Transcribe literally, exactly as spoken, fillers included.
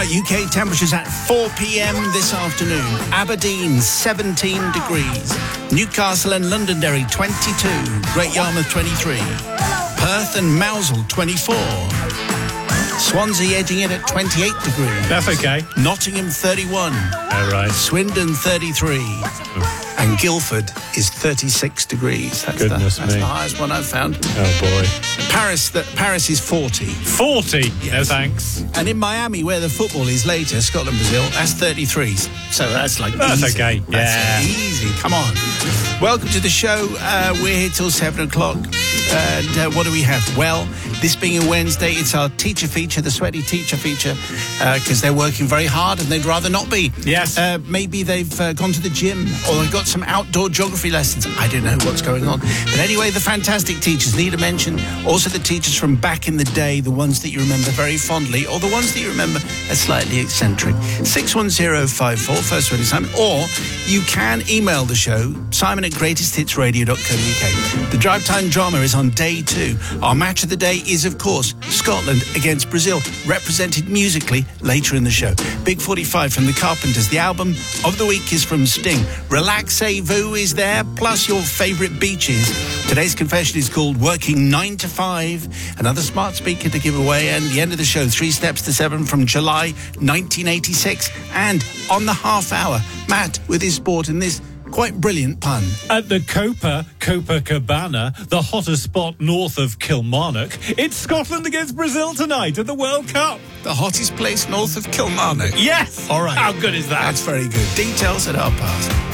Right, U K temperatures at four p.m. this afternoon. Aberdeen, seventeen degrees. Newcastle and Londonderry, twenty-two. Great Yarmouth, twenty-three. Perth and Mousehole, twenty-four. Swansea edging in at twenty-eight degrees. That's okay. Nottingham, thirty-one. All right. Swindon, thirty-three. And Guildford is thirty-six degrees. That's, Goodness the, that's me. the highest one I've found. Oh, boy. Paris, the, Paris is forty. forty? Yes. No, thanks. And in Miami, where the football is later, Scotland, Brazil, that's thirty-three. So that's like That's easy. okay. That's Yeah. easy. Come on. Welcome to the show. Uh, we're here till seven o'clock. And uh, what do we have? Well, this being a Wednesday, it's our teacher feature, the sweaty teacher feature, because uh, they're working very hard and they'd rather not be. Yes. Uh, maybe they've uh, gone to the gym or they've got some outdoor geography lessons. I don't know what's going on. But anyway, the fantastic teachers need a mention. Also the teachers from back in the day, the ones that you remember very fondly, or the ones that you remember as slightly eccentric. six one zero five four, first one is Simon. Or you can email the show, simon at greatest hits radio dot co dot uk. The Drive Time drama is on day two. Our match of the day is, of course, Scotland against Brazil, represented musically later in the show. Big forty-five from the Carpenters. The album of the week is from Sting. Relaxez-vous is there, plus your favourite beaches. Today's confession is called Working nine to five. Another smart speaker to give away. And the end of the show, Three Steps to Seven from July nineteen eighty-six. And on the half hour, Matt with his sport and this quite brilliant pun. At the Copa, Copacabana, the hottest spot north of Kilmarnock, it's Scotland against Brazil tonight at the World Cup. The hottest place north of Kilmarnock. Yes! All right. How good is that? That's very good. Details at half past.